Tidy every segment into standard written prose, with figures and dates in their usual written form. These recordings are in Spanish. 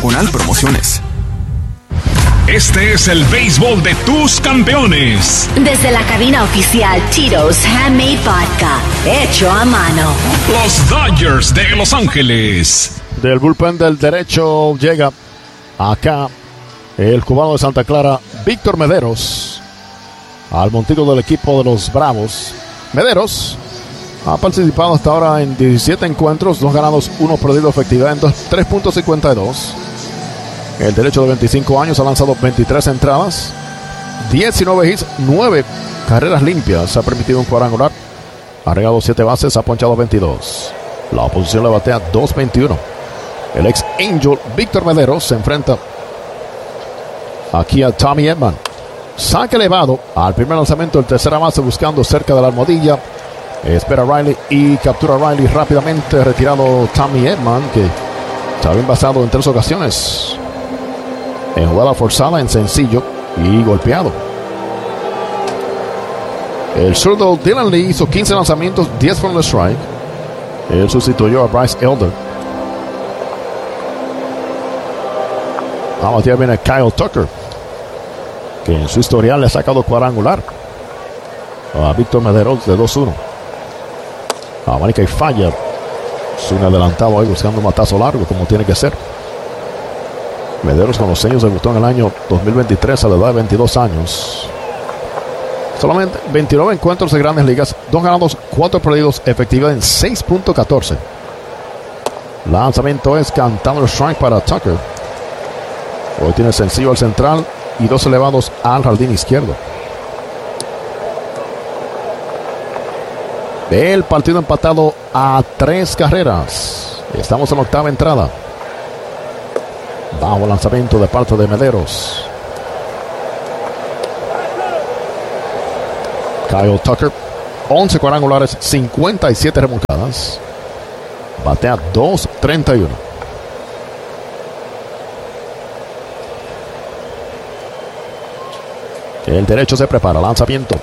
Diagonal Promociones. Este es el béisbol de tus campeones. Desde la cabina oficial Tito's Handmade Vodka, hecho a mano. Los Dodgers de Los Ángeles. Del bullpen del derecho llega acá el cubano de Santa Clara, Víctor Mederos, al montículo del equipo de los Bravos. Mederos ha participado hasta ahora en 17 encuentros, 2 ganados, 1 perdido, efectividad en 3.52. El derecho de 25 años ha lanzado 23 entradas, 19 hits, 9 carreras limpias. Ha permitido un cuadrangular, ha regado 7 bases, ha ponchado 22. La oposición le batea 2.21. El ex Angel Víctor Mederos se enfrenta aquí a Tommy Edman. Saque elevado al primer lanzamiento, el tercera base buscando cerca de la almohadilla. Espera Riley y captura a Riley rápidamente. Retirado Tommy Edman, que se había envasado en 3 ocasiones en jugada forzada, en sencillo y golpeado. El zurdo Dylan Lee hizo 15 lanzamientos, 10 fueron de strike. Él sustituyó a Bryce Elder. Vamos, ya viene Kyle Tucker, que en su historial le ha sacado cuadrangular a Víctor Mederos de 2-1. Abanica y falla. Es un adelantado ahí buscando un matazo largo, como tiene que ser. Mederos con los Seños debutó en el año 2023 a la edad de 22 años. Solamente 29 encuentros de Grandes Ligas, 2 ganados, 4 perdidos, efectividad en 6.14. Lanzamiento es cantado el strike para Tucker. Hoy tiene sencillo al central y 2 elevados al jardín izquierdo. El partido empatado a 3 carreras. Estamos en la 8ª entrada. Bajo lanzamiento de parte de Mederos. Kyle Tucker, 11 cuadrangulares, 57 remolcadas. Batea 2.31. El derecho se prepara, lanzamiento.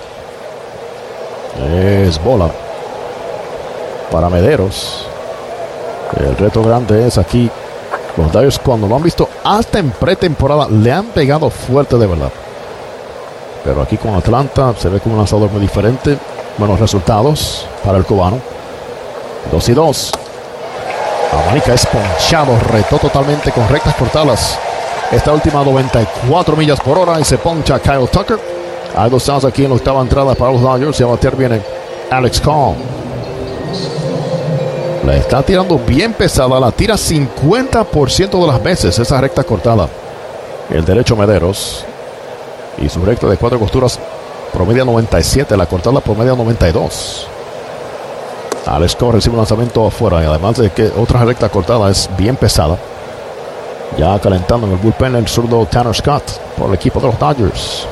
Es bola para Mederos. El reto grande es aquí. Los Dodgers, cuando lo han visto hasta en pretemporada, le han pegado fuerte de verdad. Pero aquí con Atlanta se ve como un lanzador muy diferente. Buenos resultados para el cubano. 2-2. Abanica es ponchado, retó totalmente con rectas cortadas. Esta última 94 millas por hora y se poncha Kyle Tucker. Hay 2 outs aquí en la 8ª entrada para los Dodgers. Y a batear viene Alex Cobb. Le está tirando bien pesada. La tira 50% de las veces esa recta cortada. El derecho Mederos. Y su recta de 4 costuras promedia 97. La cortada promedia 92. Alex Cobb recibe un lanzamiento afuera. Y además de que otra recta cortada es bien pesada. Ya calentando en el bullpen el zurdo Tanner Scott por el equipo de los Dodgers.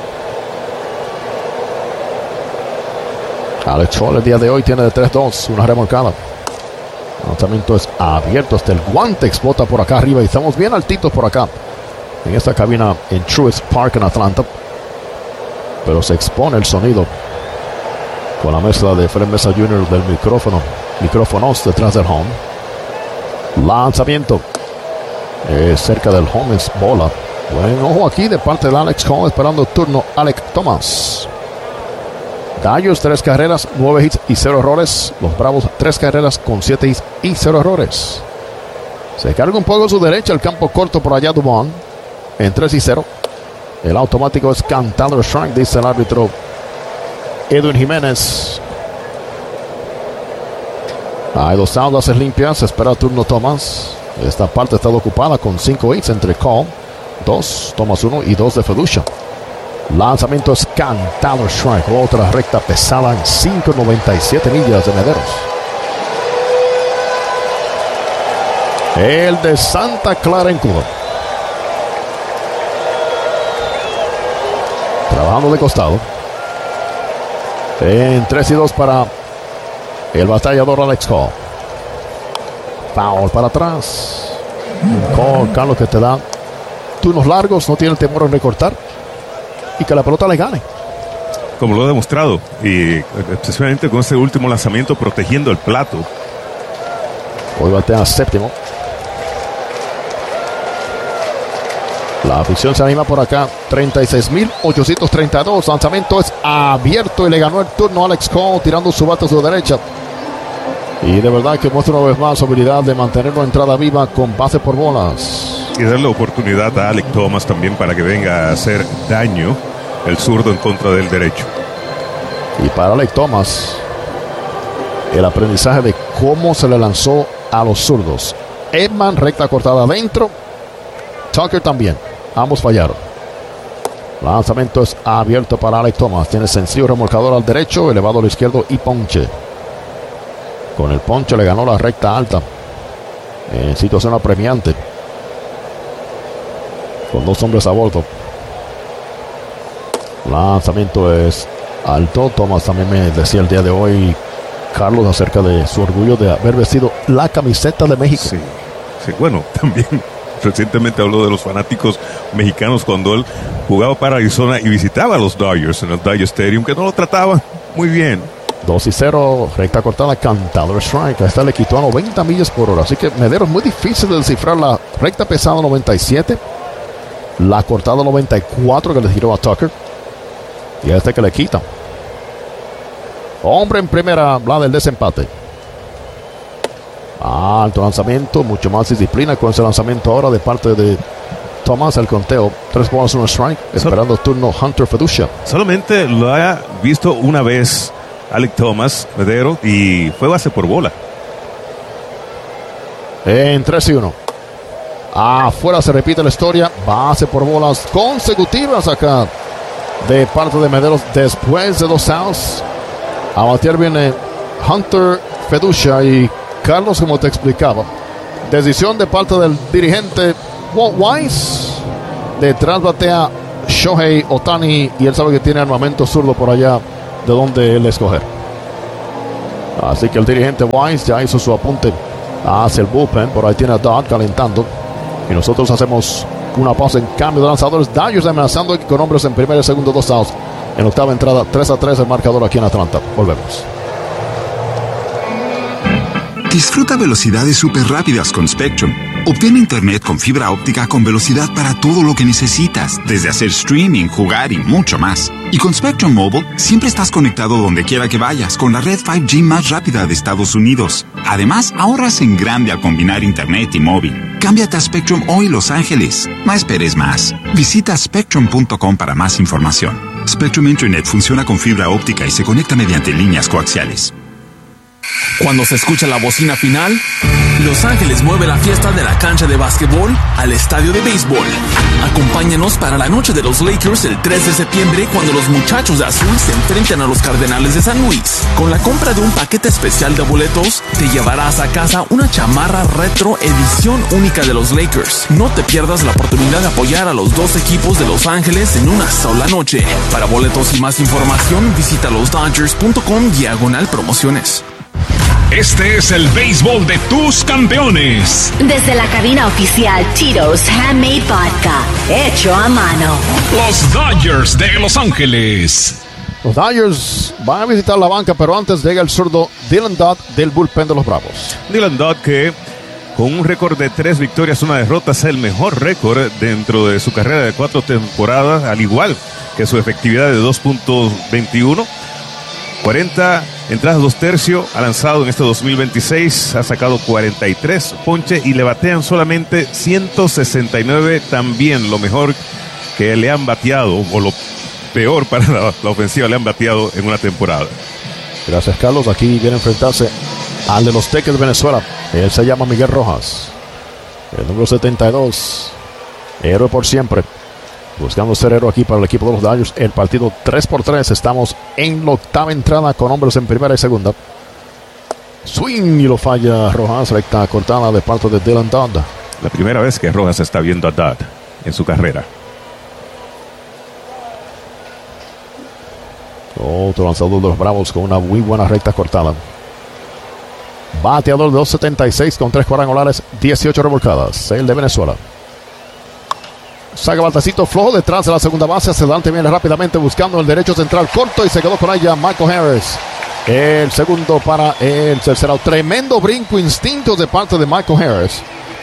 Alex Cobb el día de hoy tiene de 3-2, una remolcada. El lanzamiento es abierto hasta el guante, explota por acá arriba y estamos bien altitos por acá en esta cabina en Truist Park en Atlanta. Pero se expone el sonido con la mezcla de Fred Mesa Jr. del micrófonos detrás del home. Lanzamiento cerca del home, es bola. Buen ojo aquí de parte de Alex Cobb, esperando turno Alek Thomas. Dodgers 3 carreras, 9 hits y 0 errores. Los Bravos 3 carreras con 7 hits y 0 errores. Se carga un poco a su derecha, el campo corto por allá Dumont en 3-0. El automático es cantado el strike, dice el árbitro Edwin Jiménez. Hay 2 outs, bases limpias, espera turno Thomas. Esta parte está ocupada con 5 hits entre Cole, 2, Thomas 1 y 2 de Feducia. Lanzamiento es cantado strike. Otra recta pesada en 5.97 millas de Mederos. El de Santa Clara en Cuba. Trabajando de costado. En 3-2 para el batallador Alex Cobb. Foul para atrás. Cobb, Carlos, que te da turnos largos, no tiene temor en recortar y que la pelota le gane. Como lo ha demostrado, y especialmente con ese último lanzamiento protegiendo el plato. Hoy batea séptimo. La afición se anima por acá. 36,832. Lanzamiento es abierto y le ganó el turno a Alex Cole tirando su bate a su derecha. Y de verdad que muestra una vez más su habilidad de mantener una entrada viva con base por bolas. Y darle oportunidad a Alec Thomas también para que venga a hacer daño el zurdo en contra del derecho. Y para Alec Thomas, el aprendizaje de cómo se le lanzó a los zurdos. Edman, recta cortada adentro. Tucker también. Ambos fallaron. Lanzamiento es abierto para Alec Thomas. Tiene sencillo remolcador al derecho, elevado al izquierdo y ponche. Con el ponche le ganó la recta alta. En situación apremiante. Con 2 hombres a bordo. Lanzamiento es alto. Thomas también me decía el día de hoy, Carlos, acerca de su orgullo de haber vestido la camiseta de México. Sí, sí, bueno, también recientemente habló de los fanáticos mexicanos cuando él jugaba para Arizona y visitaba a los Dodgers en el Dodger Stadium, que no lo trataban muy bien. 2-0, recta cortada, cantador strike. A esta le quitó a 90 millas por hora. Así que Mederos, muy difícil de descifrar. La recta pesada 97, la cortada 94 que le tiró a Tucker, y a este que le quita. Hombre en primera, habla del desempate. Alto lanzamiento, mucho más disciplina con ese lanzamiento ahora de parte de Thomas. El conteo, 3 bolas, 1 strike, esperando turno Hunter Feducia. Solamente lo ha visto una vez Alec Thomas, Medero, y fue base por bola. En 3-1. Afuera se repite la historia. Base por bolas consecutivas acá de parte de Mederos después de 2 outs. A batear viene Hunter Feducia. Y Carlos, como te explicaba, decisión de parte del dirigente Walt Weiss. Detrás batea Shohei Ohtani y él sabe que tiene armamento zurdo por allá de donde él escoger. Así que el dirigente Weiss ya hizo su apunte hacia el bullpen. Por ahí tiene a Dodd calentando. Y nosotros hacemos una pausa en cambio de lanzadores. Dodgers amenazando con hombres en primera y segundo, 2 outs. En octava entrada, 3-3 el marcador aquí en Atlanta. Volvemos. Disfruta velocidades súper rápidas con Spectrum. Obtén internet con fibra óptica con velocidad para todo lo que necesitas, desde hacer streaming, jugar y mucho más. Y con Spectrum Mobile, siempre estás conectado donde quiera que vayas con la red 5G más rápida de Estados Unidos. Además, ahorras en grande al combinar internet y móvil. Cámbiate a Spectrum hoy, Los Ángeles. No esperes más. Visita spectrum.com para más información. Spectrum Internet funciona con fibra óptica y se conecta mediante líneas coaxiales. Cuando se escucha la bocina final, Los Ángeles mueve la fiesta de la cancha de básquetbol al estadio de béisbol. Acompáñanos para la noche de los Lakers el 3 de septiembre cuando los muchachos de azul se enfrenten a los Cardenales de San Luis. Con la compra de un paquete especial de boletos, te llevarás a casa una chamarra retro edición única de los Lakers. No te pierdas la oportunidad de apoyar a los 2 equipos de Los Ángeles en una sola noche. Para boletos y más información, visita losdodgers.com/promociones. Este es el béisbol de tus campeones. Desde la cabina oficial Tito's Handmade Vodka, hecho a mano. Los Dodgers de Los Ángeles. Los Dodgers van a visitar la banca, pero antes llega el zurdo Dylan Dodd del bullpen de los Bravos. Dylan Dodd, que con un récord de 3 victorias, 1 derrota, es el mejor récord dentro de su carrera de 4 temporadas, al igual que su efectividad de 2.21. 40 entradas 2 tercios, ha lanzado en este 2026, ha sacado 43 ponche y le batean solamente 169, también lo mejor que le han bateado, o lo peor para la ofensiva le han bateado en una temporada. Gracias, Carlos. Aquí viene a enfrentarse al de los Teques de Venezuela. Él se llama Miguel Rojas, el número 72, héroe por siempre. Buscando ser héroe aquí para el equipo de los Dodgers. El partido 3-3. Estamos en la octava entrada con hombres en primera y segunda. Swing y lo falla Rojas. Recta cortada de parte de Dylan Dodd. La primera vez que Rojas está viendo a Dodd en su carrera. Otro lanzador de los Bravos con una muy buena recta cortada. Bateador de 2.76 con 3 cuadrangulares, 18 revolcadas. El de Venezuela. Saca batacito flojo detrás de la segunda base. Hacia adelante viene rápidamente buscando el derecho central corto y se quedó con ella Michael Harris. El segundo para el tercero. Tremendo brinco, instinto de parte de Michael Harris.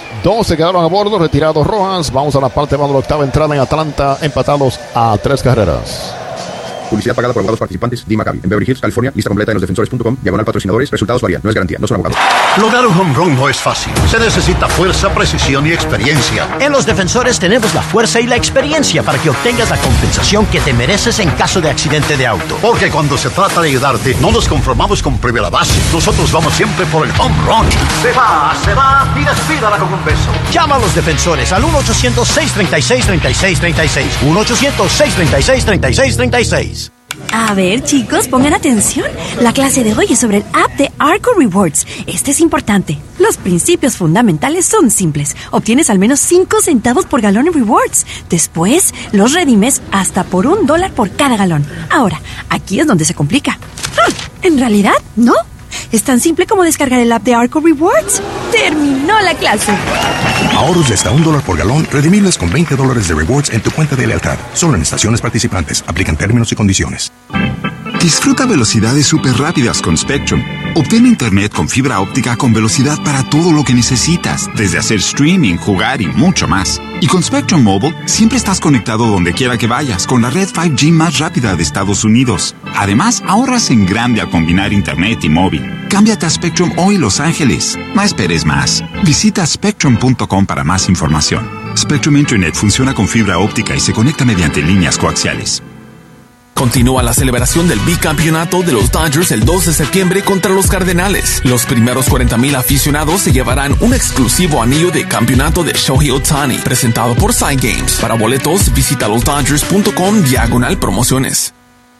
2 se quedaron a bordo, retirados Rojas. Vamos a la parte baja de la octava entrada en Atlanta, empatados a 3 carreras. Publicidad pagada por abogados participantes. Di Maccabi, en Beverly Hills, California. Lista completa en losdefensores.com. /patrocinadores. Resultados varían. No es garantía. No son abogados. Lograr un home run no es fácil. Se necesita fuerza, precisión y experiencia. En Los Defensores tenemos la fuerza y la experiencia para que obtengas la compensación que te mereces en caso de accidente de auto. Porque cuando se trata de ayudarte, no nos conformamos con primera base. Nosotros vamos siempre por el home run. Se va y despídala con un beso. Llama a Los Defensores al 1-800-636-3636. 1-800-636-3636. A ver, chicos, pongan atención. La clase de hoy es sobre el app de Arco Rewards. Este es importante. Los principios fundamentales son simples. Obtienes al menos 5 centavos por galón en rewards. Después, los redimes hasta por $1 por cada galón. Ahora, aquí es donde se complica. En realidad, no. Es tan simple como descargar el app de Arco Rewards. ¡Terminó la clase! Ahorros de hasta $1 por galón, redimibles con $20 de rewards en tu cuenta de lealtad. Solo en estaciones participantes. Aplican términos y condiciones. Disfruta velocidades súper rápidas con Spectrum. Obtén internet con fibra óptica con velocidad para todo lo que necesitas, desde hacer streaming, jugar y mucho más. Y con Spectrum Mobile, siempre estás conectado donde quiera que vayas con la red 5G más rápida de Estados Unidos. Además, ahorras en grande al combinar internet y móvil. Cámbiate a Spectrum hoy, Los Ángeles. No esperes más. Visita spectrum.com para más información. Spectrum Internet funciona con fibra óptica y se conecta mediante líneas coaxiales. Continúa la celebración del bicampeonato de los Dodgers el 2 de septiembre contra los Cardenales. Los primeros 40,000 aficionados se llevarán un exclusivo anillo de campeonato de Shohei Ohtani, presentado por Side Games. Para boletos, visita losdodgers.com/promociones.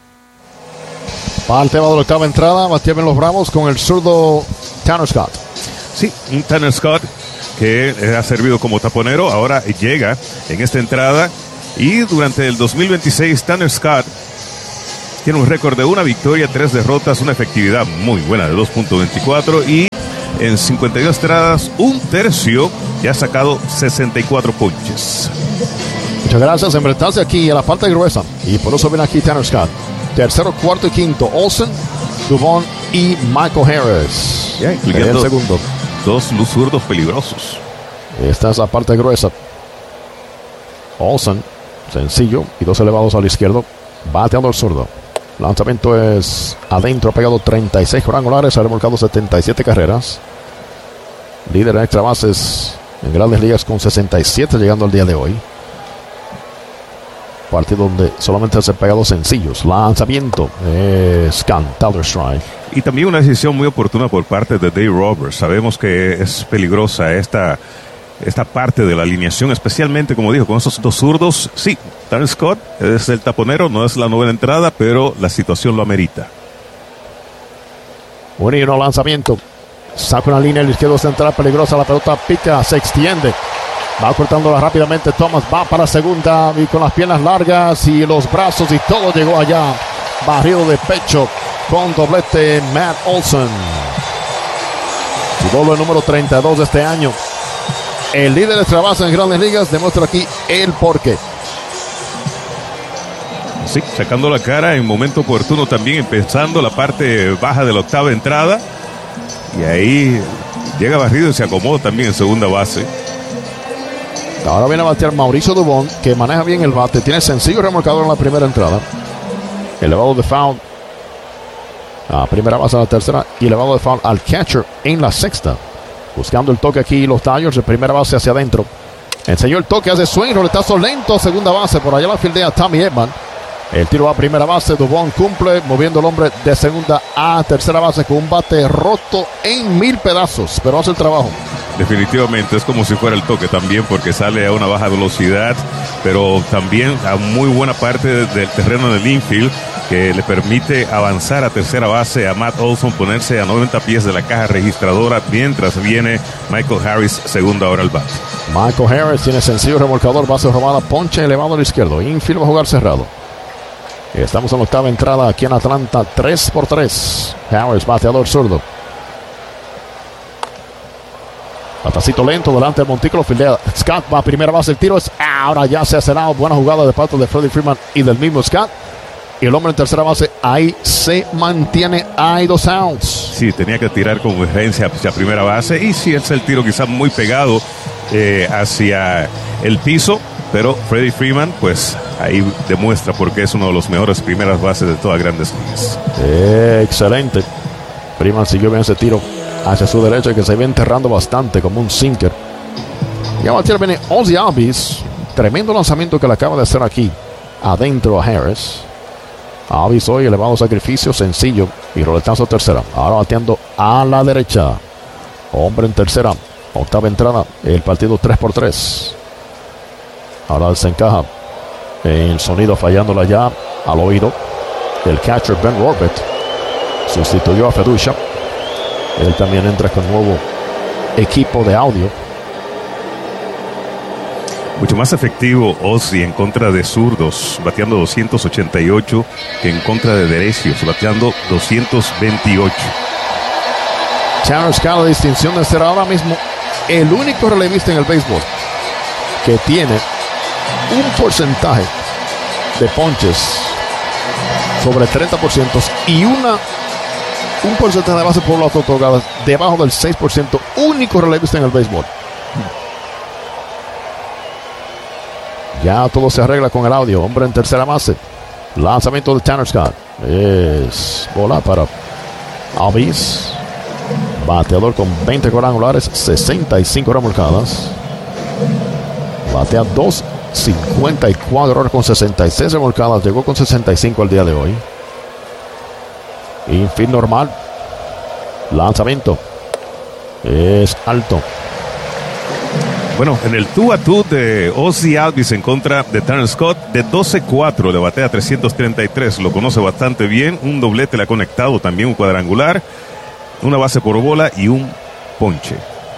Parte bajo de la octava entrada, bateaban los Bravos con el zurdo Tanner Scott. Sí, un Tanner Scott que ha servido como taponero, ahora llega en esta entrada. Y durante el 2026, Tanner Scott tiene un récord de 1 victoria, 3 derrotas, una efectividad muy buena de 2.24 y en 52 entradas, 1/3, y ha sacado 64 ponches. Muchas gracias. Enfrentarse aquí a la parte gruesa. Y por eso viene aquí Tanner Scott. Tercero, cuarto y quinto, Olsen, Dubon y Michael Harris. Ya, incluyendo el segundo. 2 zurdos peligrosos. Esta es la parte gruesa. Olsen, sencillo, y 2 elevados al izquierdo. Bateando el zurdo. Lanzamiento es adentro, pegado 36 cuadrangulares, ha remolcado 77 carreras. Líder en extra bases en Grandes Ligas con 67 llegando al día de hoy. Partido donde solamente se han pegado sencillos. Lanzamiento es counter strike. Y también una decisión muy oportuna por parte de Dave Roberts. Sabemos que es peligrosa esta parte de la alineación, especialmente, como dijo, con esos 2 zurdos. Sí, Tanner Scott es el taponero, no es la novena entrada, pero la situación lo amerita. 1-1 lanzamiento. Saca una línea al izquierdo central peligrosa, la pelota pica, se extiende. Va cortándola rápidamente, Thomas va para segunda y con las piernas largas y los brazos y todo llegó allá. Barrido de pecho con doblete Matt Olson. Su doble número 32 de este año. El líder de extra base en Grandes Ligas demuestra aquí el porqué. Sí, sacando la cara en momento oportuno también, empezando la parte baja de la octava entrada. Y ahí llega barrido y se acomoda también en segunda base. Ahora viene a batear Mauricio Dubon, que maneja bien el bate. Tiene sencillo remolcador en la primera entrada. Elevado de foul a primera base en la tercera. Y elevado de foul al catcher en la sexta. Buscando el toque aquí los Dodgers de primera base hacia adentro. Enseñó el toque, hace swing, roletazo lento a segunda base. Por allá la fildea Tommy Edman. El tiro va a primera base, Dubon cumple, moviendo el hombre de segunda a tercera base con un bate roto en 1000 pedazos, pero hace el trabajo. Definitivamente es como si fuera el toque también, porque sale a una baja velocidad, pero también a muy buena parte del terreno del infield, que le permite avanzar a tercera base a Matt Olson, ponerse a 90 pies de la caja registradora, mientras viene Michael Harris, segunda hora al bate. Michael Harris tiene sencillo remolcador, base robada, ponche elevado al izquierdo, infield va a jugar cerrado. Estamos en la octava entrada aquí en Atlanta, 3-3. Harris, bateador zurdo. Patacito lento delante del montículo, fildea Scott, va a primera base, el tiro es ahora ya se ha cerrado, buena jugada de parte de Freddie Freeman y del mismo Scott. Y el hombre en tercera base ahí se mantiene, hay 2 outs. sí, tenía que tirar con urgencia hacia primera base. Y sí, es el tiro quizás muy pegado hacia el piso. Pero Freddie Freeman, pues ahí demuestra por qué es uno de los mejores primeras bases de todas Grandes Ligas. Excelente. Freeman siguió bien ese tiro hacia su derecha, que se ve enterrando bastante como un sinker. Y a batear viene Ozzie Albies. Tremendo lanzamiento que le acaba de hacer aquí adentro a Harris. Albies hoy elevado sacrificio, sencillo y roletazo tercera. Ahora bateando a la derecha. Hombre en tercera. Octava entrada. El partido 3-3. Ahora se encaja. El sonido fallándola ya al oído. El catcher Ben Rorbert sustituyó a Feducha. Él también entra con nuevo equipo de audio. Mucho más efectivo Ozzie en contra de zurdos, bateando 288, que en contra de derechos, bateando 228. Tanner Scott, la distinción de ser ahora mismo el único relevista en el béisbol que tiene un porcentaje de ponches sobre 30% y un porcentaje de bases por bolas otorgadas debajo del 6%. Único relevista en el béisbol. Ya todo se arregla con el audio. Hombre en tercera base. Lanzamiento de Tanner Scott. Es bola para Albies. Bateador con 20 cuadrangulares, 65 remolcadas. Batea 2.54 ahora con 66 remolcadas. Llegó con 65 el día de hoy. Infield normal. Lanzamiento. Es alto. Bueno, en el tú a tú de Ozzie Albies en contra de Tanner Scott, de 12-4 le batea 333, lo conoce bastante bien, un doblete le ha conectado, también un cuadrangular, una base por bola y un ponche.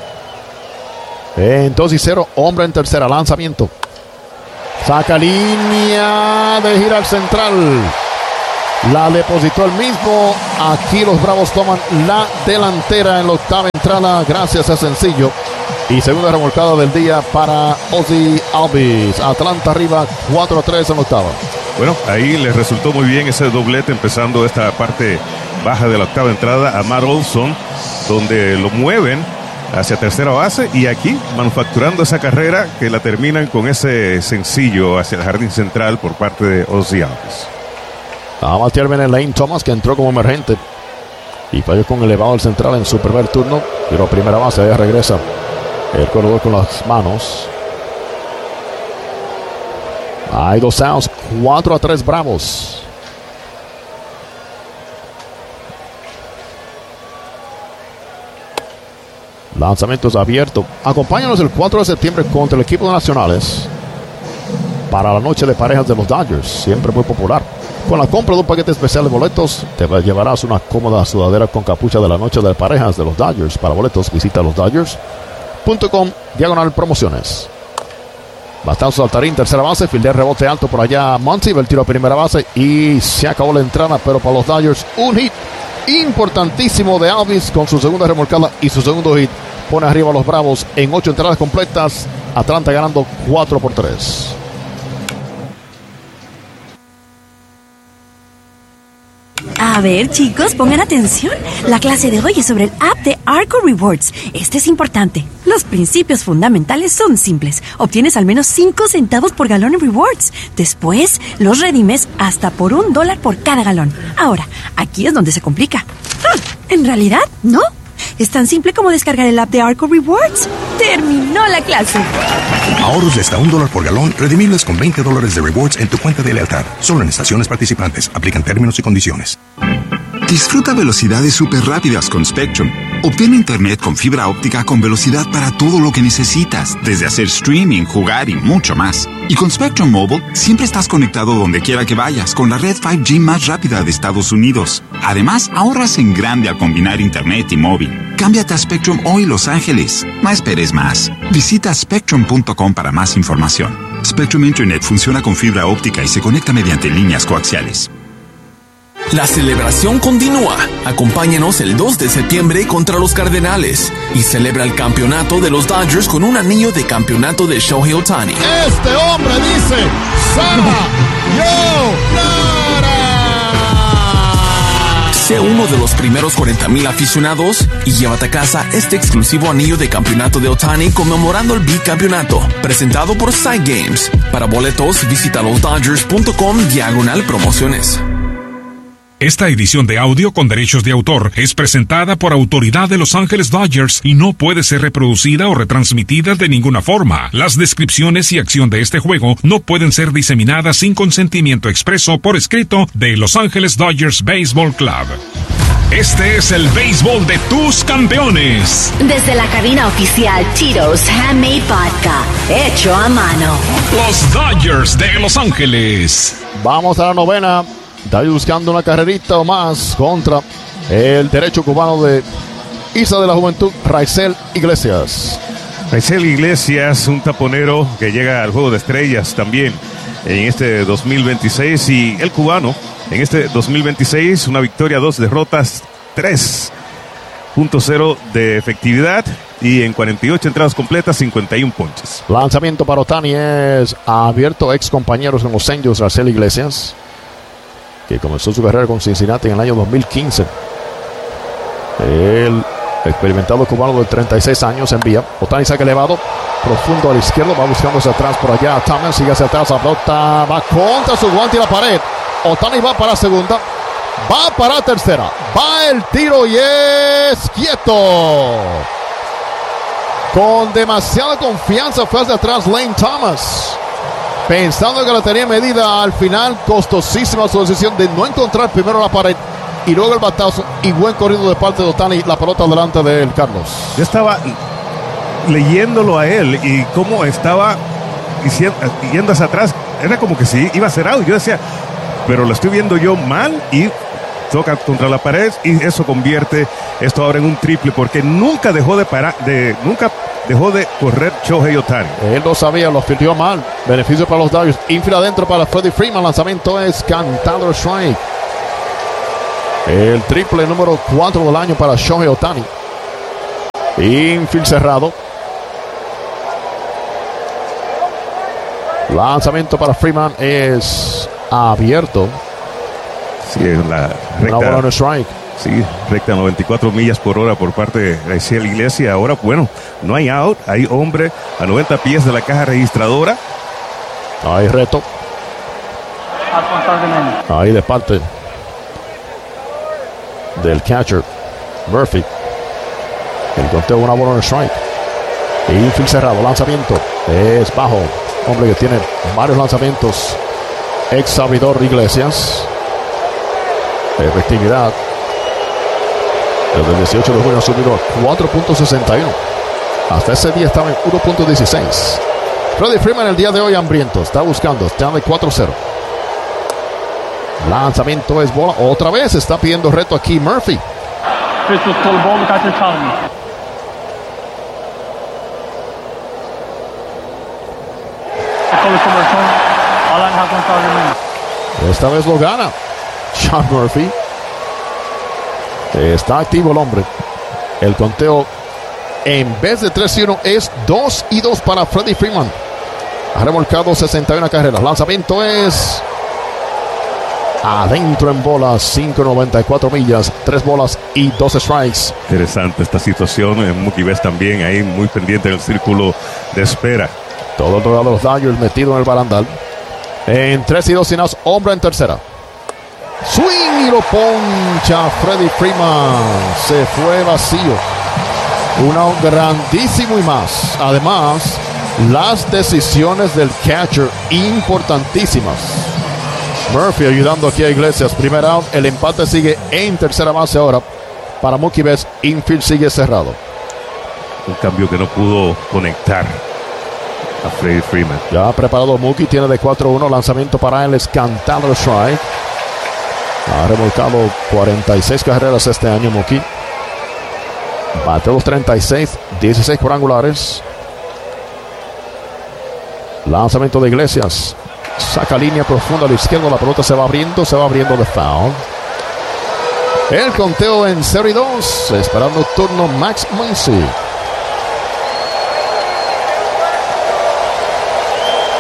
En 2-0, hombre en tercera, lanzamiento. Saca línea de gira al central. La depositó el mismo. Aquí los Bravos toman la delantera en la octava entrada gracias a sencillo. Y segunda remolcada del día para Ozzie Albies. Atlanta arriba 4-3 en octava. Bueno, ahí les resultó muy bien ese doblete empezando esta parte baja de la octava entrada a Matt Olson, donde lo mueven hacia tercera base y aquí manufacturando esa carrera que la terminan con ese sencillo hacia el jardín central por parte de Ozzie Albies. A batear viene Lane Thomas, que entró como emergente y falló con elevado al central en su primer turno, pero primera base, ahí regresa el corredor con las manos. Hay 2 outs, 4-3 Bravos. Lanzamientos abiertos. Acompáñanos el 4 de septiembre contra el equipo de Nacionales para la noche de parejas de los Dodgers, siempre muy popular. Con la compra de un paquete especial de boletos, te llevarás una cómoda sudadera con capucha de la noche de parejas de los Dodgers. Para boletos, visita losdodgers.com/promociones. Batazo Saltarín, tercera base, fildea rebote alto por allá. Monty, el tiro a primera base y se acabó la entrada, pero para los Dodgers, un hit importantísimo de Albies con su segunda remolcada y su segundo hit. Pone arriba a los Bravos en 8 entradas completas. Atlanta ganando 4-3. A ver, chicos, pongan atención. La clase de hoy es sobre el app de Arco Rewards. Este es importante. Los principios fundamentales son simples. Obtienes al menos 5 centavos por galón en rewards. Después, los redimes hasta por $1 por cada galón. Ahora, aquí es donde se complica. En realidad, no. Es tan simple como descargar el app de Arco Rewards. ¡Terminó la clase! Ahorros de hasta $1 por galón, redimibles con $20 de rewards en tu cuenta de lealtad. Solo en estaciones participantes. Aplican términos y condiciones. Disfruta velocidades súper rápidas con Spectrum. Obtén internet con fibra óptica con velocidad para todo lo que necesitas, desde hacer streaming, jugar y mucho más. Y con Spectrum Mobile, siempre estás conectado donde quiera que vayas, con la red 5G más rápida de Estados Unidos. Además, ahorras en grande al combinar internet y móvil. Cámbiate a Spectrum hoy, Los Ángeles. No esperes más. Visita spectrum.com para más información. Spectrum Internet funciona con fibra óptica y se conecta mediante líneas coaxiales. La celebración continúa. Acompáñanos el 2 de septiembre contra los Cardenales y celebra el campeonato de los Dodgers con un anillo de campeonato de Shohei Ohtani. Este hombre dice sayonara. Sé uno de los primeros 40,000 aficionados y llévate a casa este exclusivo anillo de campeonato de Ohtani conmemorando el bicampeonato, presentado por Side Games. Para boletos, visita losdodgers.com/promociones. Esta edición de audio con derechos de autor es presentada por autoridad de Los Ángeles Dodgers y no puede ser reproducida o retransmitida de ninguna forma. Las descripciones y acción de este juego no pueden ser diseminadas sin consentimiento expreso por escrito de Los Ángeles Dodgers Baseball Club. Este es el béisbol de tus campeones. Desde la cabina oficial Tito's Handmade Vodka, hecho a mano. Los Dodgers de Los Ángeles. Vamos a la novena. Dodgers buscando una carrerita o más contra el derecho cubano de Isla de la Juventud, Raisel Iglesias. Raisel Iglesias, un taponero que llega al Juego de Estrellas también en este 2026. Y el cubano, en este 2026, una victoria, 2 derrotas, 3.0 de efectividad y en 48 entradas completas, 51 ponches. Lanzamiento para Ohtani es abierto, ex compañeros con los Angels, Raisel Iglesias, que comenzó su carrera con Cincinnati en el año 2015. El experimentado cubano de 36 años envía. Ohtani saca elevado, profundo a la izquierda, va buscando hacia atrás por allá. Thomas sigue hacia atrás, la pelota va contra su guante y la pared. Ohtani va para segunda, va para tercera, va el tiro y es quieto. Con demasiada confianza fue hacia atrás Lane Thomas, pensando que la tenía medida. Al final, costosísima su decisión de no encontrar primero la pared y luego el batazo, y buen corrido de parte de Ohtani, la pelota delante de él, Carlos. Yo estaba leyéndolo a él y cómo estaba yendo hacia atrás, era como que sí, iba a ser out. Yo decía, pero lo estoy viendo yo mal, y toca contra la pared y eso convierte esto ahora en un triple, porque nunca dejó de correr Shohei Ohtani. Él lo sabía, lo filtró mal. Beneficio para los Dodgers. Infield adentro para Freddie Freeman. Lanzamiento es cantado strike. El triple número 4 del año para Shohei Ohtani. Infield cerrado. Lanzamiento para Freeman es abierto. Sí, en la recta. Una bola en strike. Sí, recta 94 millas por hora por parte de Raisel Iglesias. Ahora, bueno, no hay out, hay hombre a 90 pies de la caja registradora. Hay reto. Ahí de parte del catcher Murphy. El conteo, una bola en strike. Infield cerrado, lanzamiento es bajo. Hombre que tiene varios lanzamientos, ex sabidor Iglesias. Efectividad desde el 18 de junio ha subido a 4.61. Hasta ese día estaba en 1.16. Freddie Freeman el día de hoy hambriento, está buscando, está de 4-0. Lanzamiento es bola, otra vez está pidiendo reto aquí Murphy. Esta vez lo gana Sean Murphy. Está activo el hombre. El conteo, en vez de 3-1, es 2-2 para Freddie Freeman. Ha remolcado 61 carreras. Lanzamiento es adentro en bola, 5.94 millas, 3 bolas y 2 strikes. Interesante esta situación. Mookie Betts también ahí muy pendiente en el círculo de espera. Todo el lado de los Dodgers metido en el barandal. En 3-2 sin outs, hombre en tercera. Swing y lo poncha Freddie Freeman. Se fue vacío. Un out grandísimo y más. Además, las decisiones del catcher importantísimas. Murphy ayudando aquí a Iglesias. Primer out. El empate sigue en tercera base ahora para Mookie Betts. Infield sigue cerrado. Un cambio que no pudo conectar a Freddie Freeman. Ya ha preparado Mookie. Tiene de 4-1. Lanzamiento para él es cantado strike. Ha remolcado 46 carreras este año Mookie. Bateó los 36, 16 cuadrangulares. Lanzamiento de Iglesias. Saca línea profunda a la izquierda. La pelota se va abriendo de foul. El conteo en 0-2. Esperando turno Max Muncy.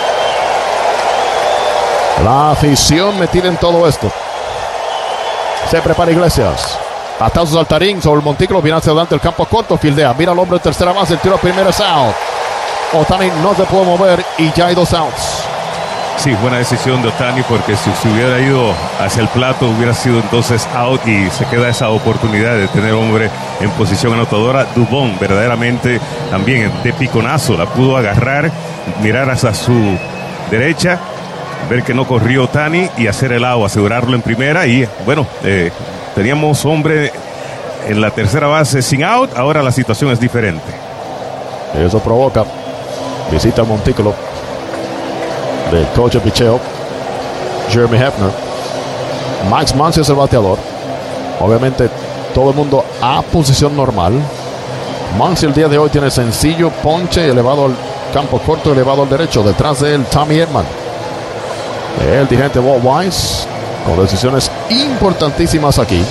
La afición metida en todo esto. Se prepara Iglesias. Hasta su saltarín sobre el montículo. Viene hacia adelante el campo corto. Fildea. Mira al hombre de tercera base. El tiro primero es out. Ohtani no se puede mover y ya hay 2 outs. Sí, buena decisión de Ohtani, porque si se hubiera ido hacia el plato hubiera sido entonces out y se queda esa oportunidad de tener hombre en posición anotadora. Dubón verdaderamente también de piconazo la pudo agarrar, mirar hacia su derecha, ver que no corrió Ohtani y hacer el out, asegurarlo en primera. Y bueno, teníamos hombre en la tercera base sin out. Ahora la situación es diferente. Eso provoca visita al montículo del coach de picheo, Jeremy Hefner. Max Muncy es el bateador. Obviamente todo el mundo a posición normal. Muncy el día de hoy tiene sencillo, ponche, elevado al campo corto, elevado al derecho. Detrás de él Tommy Edman, el dirigente Walt Weiss, con decisiones importantísimas aquí.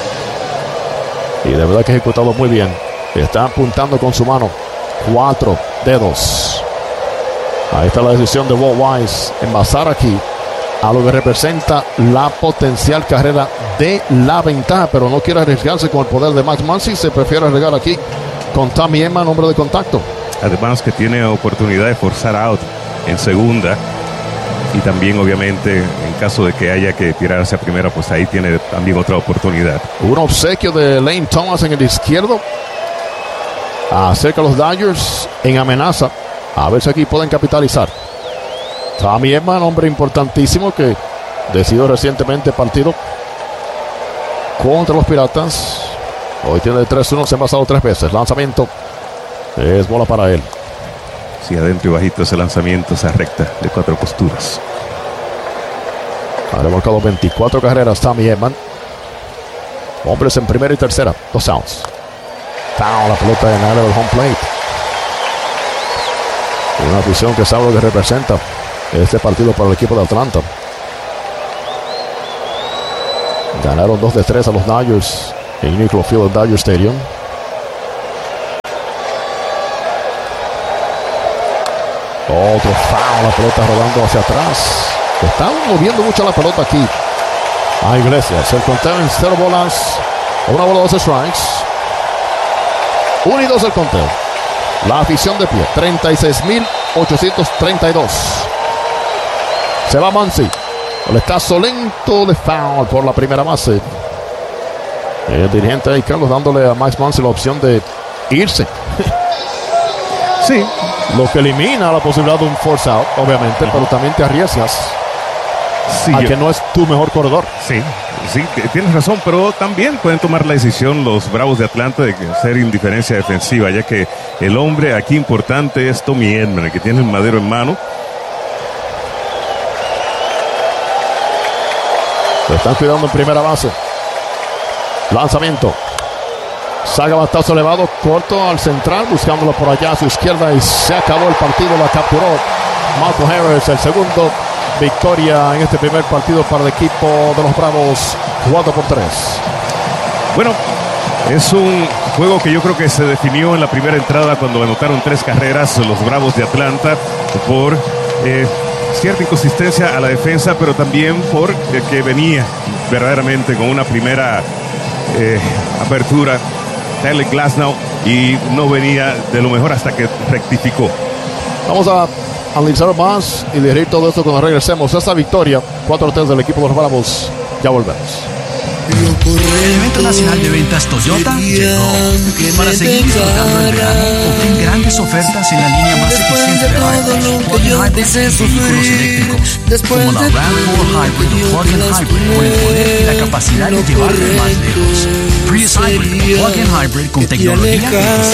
Y de verdad que ha ejecutado muy bien. Está apuntando con su mano 4 dedos. Ahí está la decisión de Walt Weiss, envasar aquí a lo que representa la potencial carrera de la ventaja, pero no quiere arriesgarse con el poder de Max Muncy. Se prefiere arriesgar aquí con Tommy Edman, hombre de contacto. Además que tiene oportunidad de forzar out en segunda, y también obviamente en caso de que haya que tirar hacia primera, pues ahí tiene también otra oportunidad. Un obsequio de Lane Thomas en el izquierdo acerca a los Dodgers en amenaza. A ver si aquí pueden capitalizar. Tommy Edman, hombre importantísimo que decidió recientemente partido contra los Piratas. Hoy tiene 3-1, se ha pasado 3 veces. Lanzamiento es bola para él. Sí, adentro y bajito ese lanzamiento, esa recta de 4 posturas. Ha remolcado 24 carreras Tommy Edman. Hombres en primera y tercera, 2 outs. Foul, la pelota en área del home plate. Una afición que sabe lo que representa este partido para el equipo de Atlanta. Ganaron 2 de 3 a los Dodgers en Nickel Field del Dodger Stadium. Otro foul, la pelota rodando hacia atrás. Están moviendo mucho la pelota aquí a Iglesias. El conteo en 0 bolas, 1 bola, 2 strikes. 1 y 2 el conteo. La afición de pie, 36,832. Se va Muncy. El escaso lento de foul por la primera base. El dirigente ahí, Carlos, dándole a Max Muncy la opción de irse. Sí. Lo que elimina la posibilidad de un force out, obviamente, pero también te arriesgas a que no es tu mejor corredor. Sí, sí, tienes razón, pero también pueden tomar la decisión los Bravos de Atlanta de hacer indiferencia defensiva, ya que el hombre aquí importante es Tommy Edman, el que tiene el madero en mano. Lo están cuidando en primera base. Lanzamiento. Saga batazo elevado, corto al central, buscándolo por allá a su izquierda, y se acabó el partido. La capturó Malcolm Harris, el segundo victoria en este primer partido para el equipo de los Bravos, 4-3. Bueno, es un juego que yo creo que se definió en la primera entrada cuando anotaron 3 carreras los Bravos de Atlanta por cierta inconsistencia a la defensa, pero también por que venía verdaderamente con una primera apertura Tyler Glasnow y no venía de lo mejor hasta que rectificó. Vamos a analizar más y dirigir todo esto cuando regresemos a esta victoria 4-3 del equipo de los Bravos. Ya volvemos. El evento nacional de ventas Toyota llegó. Para seguir disfrutando del verano, obtén grandes ofertas en la línea más eficiente de hybrids, plug-in hybrids y vehículos eléctricos, como la RAV4 Hybrid o plug-in hybrid, con el poder y la capacidad de llevarte más lejos. Prius Hybrid o plug-in hybrid con tecnología